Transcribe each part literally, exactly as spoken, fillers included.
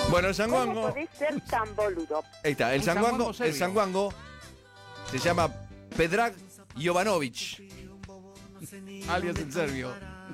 Bueno, el ¿Cómo sanguango. podés ser tan boludo? Ahí está, el Un sanguango, sanguango el serbio. sanguango se llama Predrag Jovanović. Alias el serbio.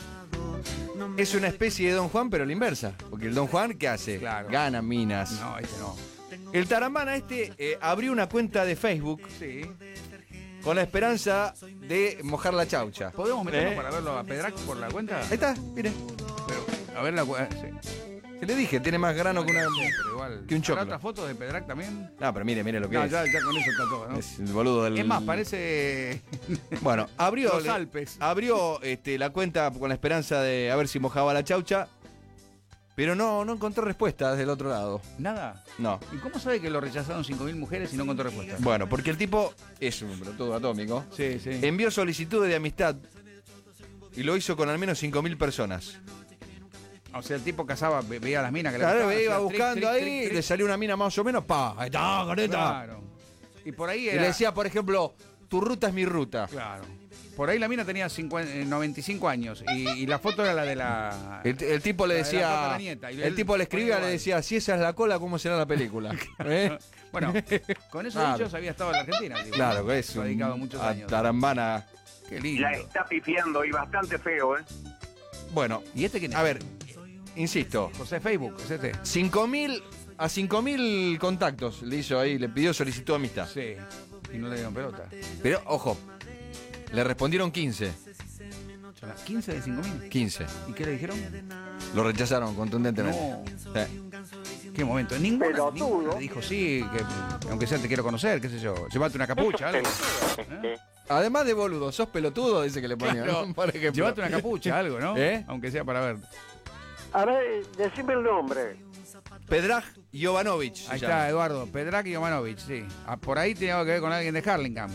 Es una especie de Don Juan, pero a la inversa. Porque el Don Juan, ¿qué hace? Claro. Gana minas. No, este no. El tarambana este eh, abrió una cuenta de Facebook Sí. con la esperanza de mojar la chaucha. ¿Podemos meternos ¿Eh? para verlo a Predrag por la cuenta? Ahí está, mire. Pero, a ver la cuenta. Sí. Se le dije, tiene más grano que una. Pero igual. Que un ¿Habrá choclo. otras fotos de Predrag también? No, pero mire, mire lo que No, es. ya, ya con eso está todo, ¿no? Es el boludo del. Es más, parece. Bueno, abrió. Los le- Alpes. Abrió este, la cuenta con la esperanza de a ver si mojaba la chaucha. Pero no, no encontró respuestas del otro lado. Nada. No. ¿Y cómo sabe que lo rechazaron cinco mil mujeres y no encontró respuesta? Bueno, porque el tipo es un pelotudo atómico. Sí, sí. Envió solicitudes de amistad y lo hizo con al menos cinco mil personas. O sea, el tipo cazaba, ve- veía a las minas que le Claro, gustaban, iba hacía buscando trick, ahí, trick, trick, le salió una mina más o menos, pa, ahí está, careta. Claro. Y por ahí Y era. le decía, por ejemplo, tu ruta es mi ruta. Claro. Por ahí la mina tenía cincuenta, eh, noventa y cinco años y, y la foto era la de la. El, el tipo le La de la foto de decía, la nieta, y el él tipo le escribía, ponía le igual. decía, si esa es la cola, ¿cómo será la película? ¿Eh? Bueno, con esos Claro. dichos había estado en la Argentina. Tipo, Claro, que es Lo ha dedicado un muchos a años. tarambana. Qué lindo. La está pifiando y bastante feo, ¿eh? Bueno, ¿Y este quién es? a ver, insisto, José Facebook, es este. cinco mil a cinco mil contactos le hizo ahí, le pidió solicitud de amistad. Sí. Y no le dieron pelota. Pero, ojo, le respondieron quince. Son las quince de cinco mil. quince. ¿Y qué le dijeron? Lo rechazaron contundentemente. No. Sí. ¿Qué momento? Ninguna, Pelotudo. ninguna le dijo sí, que aunque sea te quiero conocer, qué sé yo. Llévate una capucha, algo. ¿Eh? Además de boludo, sos pelotudo, dice que le ponían. Claro. ¿no? Por ejemplo. Llévate una capucha, algo, ¿no? ¿Eh? Aunque sea para ver. A ver, decime el nombre. Predrag Jovanović. se Ahí llama. está, Eduardo. Pedrac y Jovanović, sí. Ah, por ahí tenía que ver con alguien de Harlingham.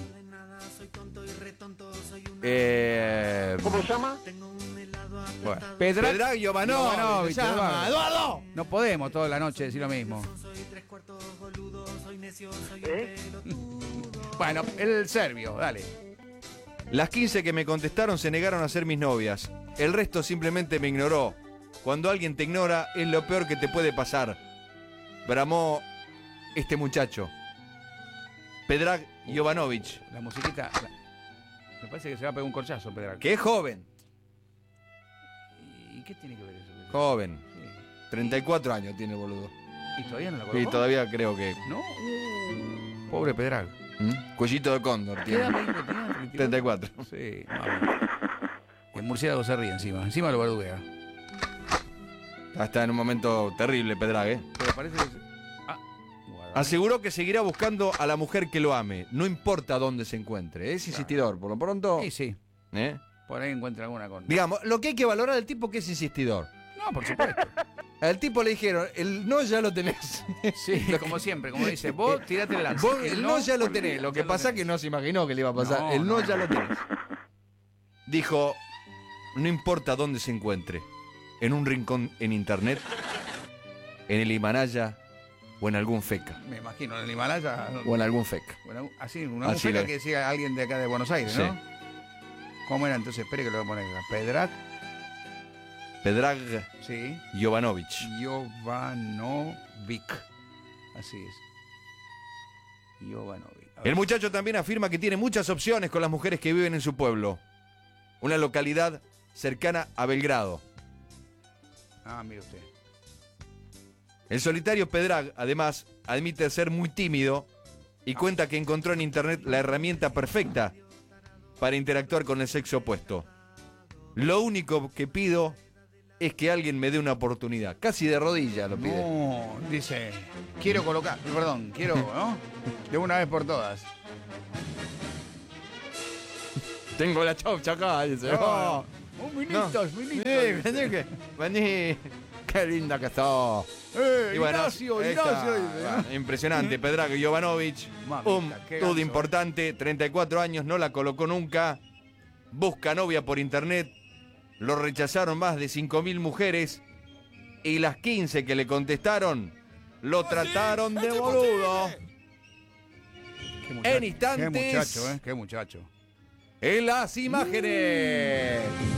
Eh, ¿Cómo se llama? bueno. Pedrac, Predrag Jovanović. Jovanović, se llama. Eduardo. Eduardo. No podemos toda la noche decir lo mismo. ¿Eh? Bueno, el serbio, dale. Las quince que me contestaron se negaron a ser mis novias. El resto simplemente me ignoró. Cuando alguien te ignora es lo peor que te puede pasar. Bramó este muchacho. Predrag Jovanović, La musiquita. la- Me parece que se va a pegar un corchazo, Pedrac. que es joven. ¿Y qué tiene que ver eso? Joven. Sí. treinta y cuatro años tiene el boludo. ¿Y todavía no la colocó? Y todavía creo que... ¿No? Uh, pobre Pedrac. ¿Mm? Cuellito de cóndor ¿Qué edad tiene. me dijo que tenía? treinta y cuatro. Sí, vamos. Y el murciélago se ríe encima. Encima lo barduguea. Está en un momento terrible, Predrag, ¿eh? Pero parece que... Ah, guarda. Aseguró que seguirá buscando a la mujer que lo ame, no importa dónde se encuentre. Es insistidor, por lo pronto. Sí, sí. ¿eh? Por ahí encuentra alguna con... Digamos, lo que hay que valorar del tipo que es insistidor. No, por supuesto. Al tipo le dijeron, el no ya lo tenés. Sí, como siempre, como dice, vos tirate el lance. Vos, el no ya lo tenés. Lo que ya pasa es tenés. que no se imaginó que le iba a pasar. No, el no, no. ya lo tenés. Dijo, no importa dónde se encuentre, en un rincón en internet, en el Himalaya o en algún feca. Me imagino, en el Himalaya... O en algún feca. Bueno, así, una Así música le- que decía alguien de acá de Buenos Aires, ¿no? Sí. ¿Cómo era entonces? Espere que lo voy a poner acá. Pedrac, Predrag sí. Jovanović. Jovanović. Así es. Jovanović. A ver. El muchacho también afirma que tiene muchas opciones con las mujeres que viven en su pueblo, una localidad cercana a Belgrado. Ah, mire usted. El solitario Predrag, además, admite ser muy tímido y cuenta que encontró en internet la herramienta perfecta para interactuar con el sexo opuesto. Lo único que pido es que alguien me dé una oportunidad. Casi de rodillas lo pide. No, dice, quiero colocar, perdón, quiero, ¿no? De una vez por todas. Tengo la chaucha acá, dice. No, Oh, un minitos, no. minitos. Sí, vení, que- vení. Qué linda que sos. Eh, Y bueno, Ignacio, ahí está. Ignacio. dice, ¿no? Bueno, impresionante, Predrag Jovanović. Mamita, Un qué dude ganso. importante, treinta y cuatro años, no la colocó nunca. Busca novia por internet. Lo rechazaron más de cinco mil mujeres. Y las quince que le contestaron, lo trataron de boludo. Qué muchacho, En instantes. Qué muchacho, ¿eh? Qué muchacho. En las imágenes.